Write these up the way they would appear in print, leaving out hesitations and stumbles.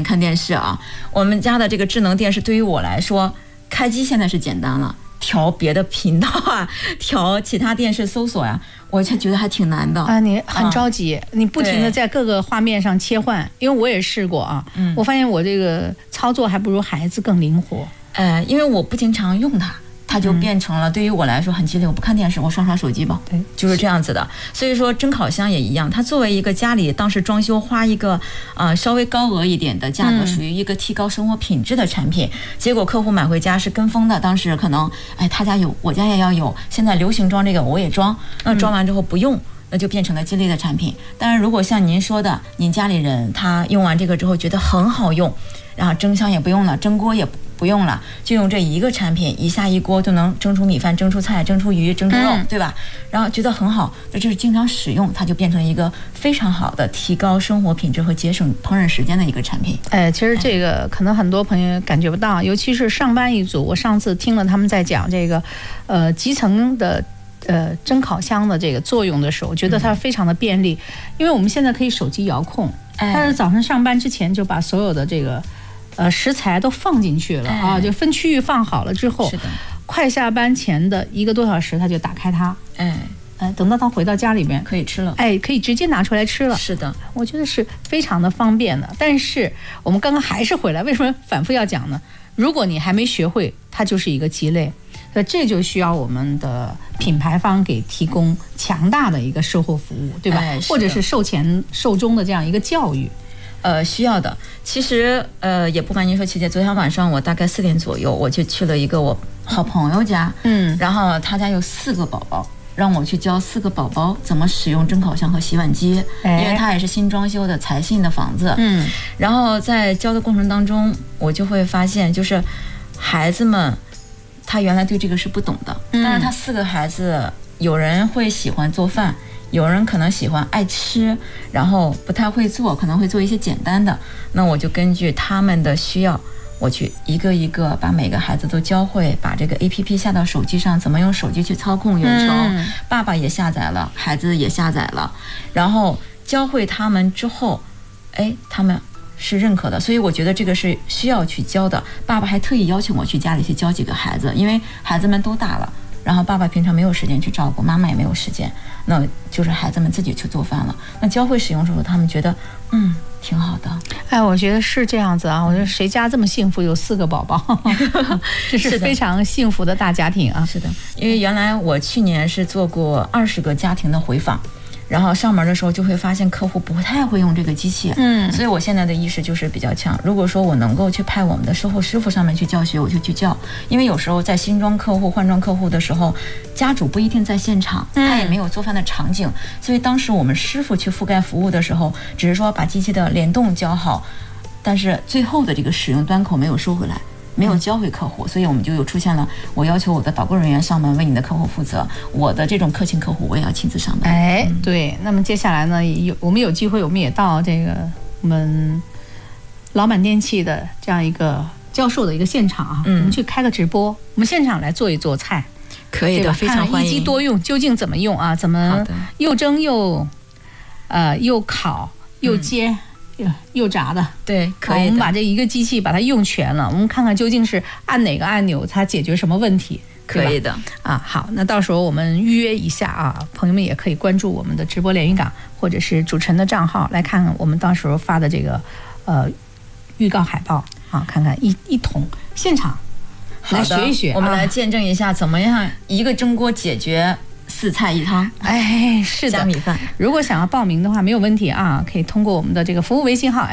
面看电视啊，我们家的这个智能电视对于我来说，开机现在是简单了，调别的频道啊，调其他电视搜索呀，我就觉得还挺难的啊。你很着急，你不停的在各个画面上切换，因为我也试过啊，我发现我这个操作还不如孩子更灵活。 因为我不经常用它就变成了对于我来说很激烈，我不看电视，我刷刷手机吧， 对， 就是这样子的。所以说蒸烤箱也一样，它作为一个家里当时装修花一个稍微高额一点的价格，属于一个提高生活品质的产品，结果客户买回家是跟风的，当时可能他家有，我家也要有，现在流行装这个我也装，那装完之后不用，那就变成了激励的产品。但是如果像您说的，您家里人他用完这个之后觉得很好用，然后蒸箱也不用了，蒸锅也不用了，就用这一个产品，一下一锅就能蒸出米饭、蒸出菜、蒸出鱼、蒸出肉，对吧？然后觉得很好，这就是经常使用，它就变成一个非常好的提高生活品质和节省烹饪时间的一个产品。 其实这个可能很多朋友感觉不到，尤其是上班一族。我上次听了他们在讲这个集成的蒸烤箱的这个作用的时候，我觉得它非常的便利，因为我们现在可以手机遥控，但是早上上班之前就把所有的这个食材都放进去了啊，就分区域放好了之后， 是的， 快下班前的1个多小时他就打开它，等到他回到家里边可以吃了， 可以直接拿出来吃了。 是的， 我觉得是非常的方便的。但是我们刚刚还是回来，为什么反复要讲呢？如果你还没学会，它就是一个鸡肋。这就需要我们的品牌方给提供强大的一个售后服务，对吧？或者是售前售中的这样一个教育。 需要的。其实也不瞒您说，琪姐，昨天晚上我大概4点左右，我就去了一个我好朋友家，然后他家有4个宝宝，让我去教4个宝宝怎么使用蒸烤箱和洗碗机，因为他也是新装修的财信的房子，然后在教的过程当中，我就会发现，就是孩子们他原来对这个是不懂的，但是他4个孩子，有人会喜欢做饭，有人可能喜欢爱吃，然后不太会做，可能会做一些简单的，那我就根据他们的需要，我去一个一个把每个孩子都教会，把这个 APP 下到手机上，怎么用手机去操控远程，爸爸也下载了，孩子也下载了，然后教会他们之后，他们是认可的，所以我觉得这个是需要去教的。爸爸还特意邀请我去家里去教几个孩子，因为孩子们都大了，然后爸爸平常没有时间去照顾，妈妈也没有时间，那就是孩子们自己去做饭了。那教会使用之后，他们觉得挺好的。 我觉得是这样子啊，我觉得谁家这么幸福，有4个宝宝，这是非常幸福的大家庭啊。 是的，因为原来我去年是做过20个家庭的回访。然后上门的时候就会发现客户不太会用这个机器，所以我现在的意识就是比较强。如果说我能够去派我们的售后师傅上面去教学，我就去教，因为有时候在新装客户、换装客户的时候，家主不一定在现场，他也没有做饭的场景，所以当时我们师傅去覆盖服务的时候，只是说把机器的联动教好，但是最后的这个使用端口没有收回来。没有教会客户，所以我们就又出现了，我要求我的导购人员上门为你的客户负责，我的这种客亲客户我也要亲自上门。 对。那么接下来呢，我们有机会，我们也到这个我们老满电器的这样一个教授的一个现场啊，我们去开个直播，我们现场来做一做菜， 可以的，非常欢迎。 一机多用究竟怎么用啊？怎么又蒸又烤又煎？又炸的， 对，可以的。 我们把这一个机器把它用全了，我们看看究竟是按哪个按钮它解决什么问题。 可以的啊，好，那到时候我们预约一下啊，朋友们也可以关注我们的直播连云港或者是主持人的账号，来看看我们到时候发的这个预告海报啊，看看一桶现场来学一学， 我们来见证一下怎么样一个蒸锅解决4菜1汤， 是的， 加米饭。 如果想要报名的话，没有问题啊，可以通过我们的这个服务微信号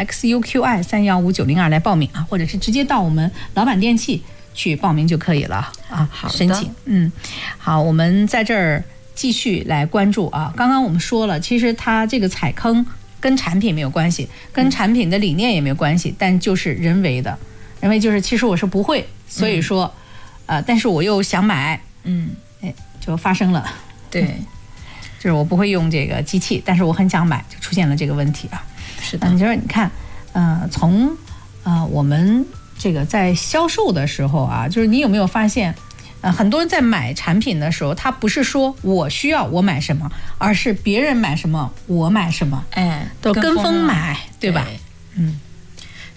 XUQI315902来报名啊，或者是直接到我们老板电器去报名就可以了啊。 好的， 申请。好，我们在这儿继续来关注啊。刚刚我们说了，其实它这个踩坑跟产品没有关系，跟产品的理念也没有关系，但就是人为的，人为就是其实我是不会，所以说，但是我又想买，就发生了。 对， 就是我不会用这个机器，但是我很想买，就出现了这个问题啊。 是的， 你就是你看，从我们这个在销售的时候啊，就是你有没有发现，很多人在买产品的时候，他不是说我需要我买什么，而是别人买什么我买什么，都跟风买，对吧？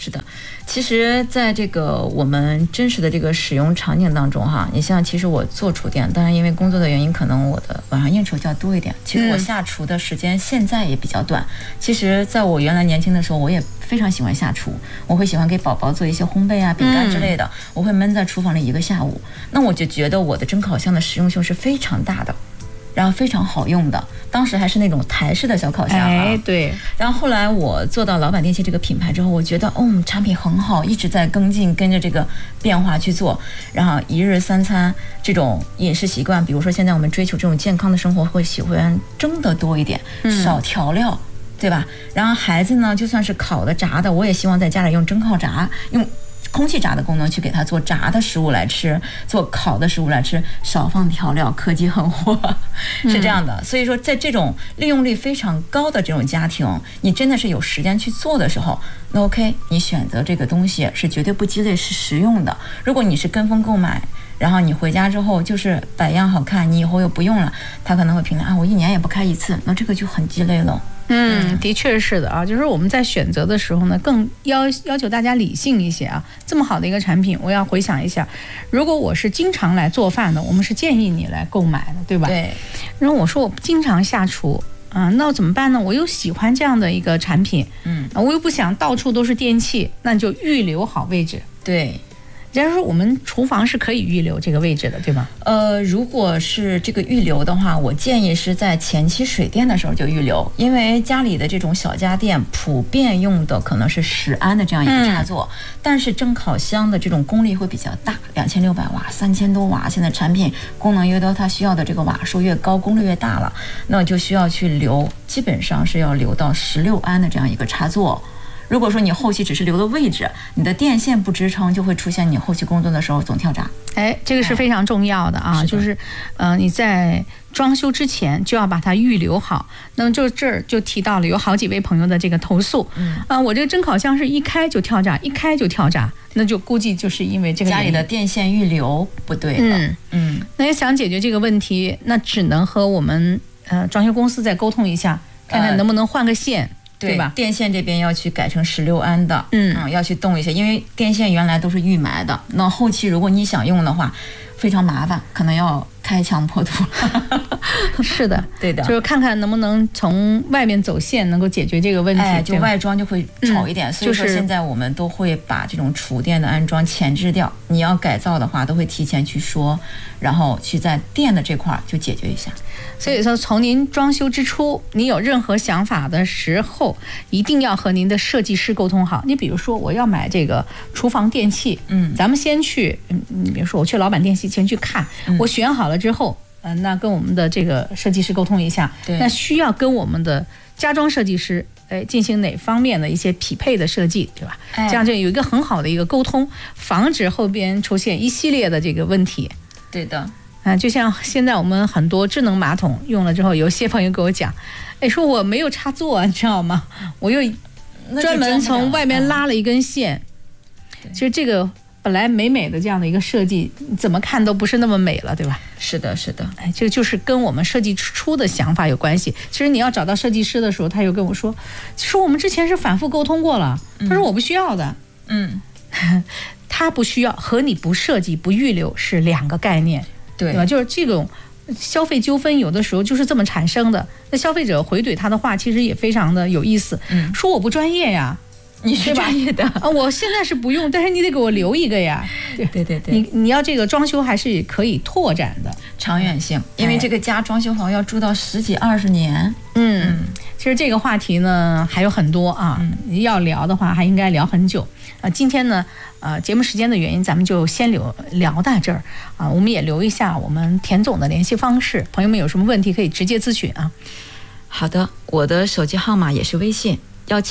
是的，其实在这个我们真实的这个使用场景当中哈，你像其实我做厨店，当然因为工作的原因，可能我的晚上应酬就要多一点。其实我下厨的时间现在也比较短。其实在我原来年轻的时候，我也非常喜欢下厨，我会喜欢给宝宝做一些烘焙啊、饼干之类的，我会闷在厨房里1个下午。那我就觉得我的蒸烤箱的实用性是非常大的。然后非常好用的，当时还是那种台式的小烤箱啊。 对。 然后后来我做到老板电器这个品牌之后，我觉得产品很好，一直在跟着这个变化去做。然后1日3餐这种饮食习惯，比如说现在我们追求这种健康的生活，会喜欢蒸的多一点，少调料，对吧？然后孩子呢，就算是烤的、炸的，我也希望在家里用蒸烤炸，用空气炸的功能去给它做炸的食物来吃，做烤的食物来吃，少放调料，科技很火，是这样的。所以说，在这种利用率非常高的这种家庭，你真的是有时间去做的时候，那 OK， 你选择这个东西是绝对不鸡肋，是实用的。如果你是跟风购买，然后你回家之后就是摆样好看，你以后又不用了，他可能会评论我1年也不开1次，那这个就很鸡肋了。 的确是的啊，就是我们在选择的时候呢，更要求大家理性一些啊。这么好的一个产品，我要回想一下，如果我是经常来做饭的，我们是建议你来购买的，对吧？ 对。 然后我说我不经常下厨，那我怎么办呢？我又喜欢这样的一个产品，我又不想到处都是电器，那你就预留好位置。 对。 假如说我们厨房是可以预留这个位置的，对吗？ 如果是这个预留的话，我建议是在前期水电的时候就预留，因为家里的这种小家电普遍用的可能是10安的这样一个插座，但是蒸烤箱的这种功率会比较大，2600瓦、3000多瓦，现在产品功能越多，它需要的这个瓦数越高，功率越大了，那就需要去留，基本上是要留到16安的这样一个插座。如果说你后期只是留的位置，你的电线不支撑，就会出现你后期工作的时候总跳闸。 这个是非常重要的啊，就是你在装修之前就要把它预留好。那么就这儿就提到了有好几位朋友的这个投诉，我这个蒸烤箱是一开就跳闸，那就估计就是因为这个家里的电线预留不对了。 那也想解决这个问题，那只能和我们装修公司再沟通一下，看看能不能换个线。对吧？ 电线这边要去改成16安的，要去动一些，因为电线原来都是预埋的，那后期如果你想用的话，非常麻烦，可能要开墙破土。 是的， 对的， 就是看看能不能从外面走线能够解决这个问题。 就外装就会吵一点，所以说现在我们都会把这种厨电的安装前置掉。你要改造的话，都会提前去说，然后去在电的这块就解决一下。 所以说，从您装修之初，你有任何想法的时候，一定要和您的设计师沟通好。你比如说，我要买这个厨房电器，咱们先去，你比如说我去老板电器前去看，我选好了之后，那跟我们的这个设计师沟通一下，那需要跟我们的家装设计师进行哪方面的一些匹配的设计，对吧？这样就有一个很好的一个沟通，防止后边出现一系列的这个问题。 对的。 就像现在我们很多智能马桶用了之后，有些朋友跟我讲，说我没有插座，你知道吗？我又专门从外面拉了一根线。其实这个本来美美的这样的一个设计，怎么看都不是那么美了，对吧？ 是的，是的。 这就是跟我们设计出的想法有关系。其实你要找到设计师的时候，他又跟我说，其实我们之前是反复沟通过了，他说我不需要的。他不需要和你不设计不预留是2个概念。对吧？就是这种消费纠纷有的时候就是这么产生的。那消费者回怼他的话，其实也非常的有意思。说我不专业呀， 你是专业的啊，我现在是不用，但是你得给我留一个呀。 对， 你要这个装修还是可以拓展的， 长远性，因为这个家装修好要住到10几20年。 其实这个话题呢还有很多啊，要聊的话还应该聊很久。今天呢，节目时间的原因，咱们就先聊到这儿啊。我们也留一下我们田总的联系方式，朋友们有什么问题可以直接咨询啊。 好的，我的手机号码也是微信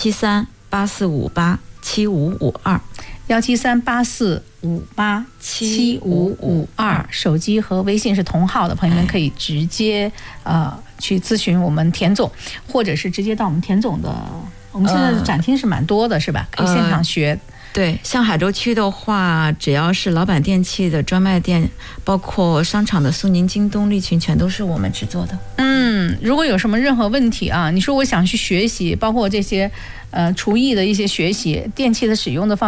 17384587552，17384587552，手机和微信是同号的朋友们可以直接去咨询我们田总，或者是直接到我们田总的，我们现在的展厅是蛮多的，是吧？可以现场学。 对，像海州区的话，只要是老板电器的专卖店，包括商场的苏宁、京东、利群，全都是我们制作的。 如果有什么任何问题啊，你说我想去学习，包括这些厨艺的一些学习，电器的使用的方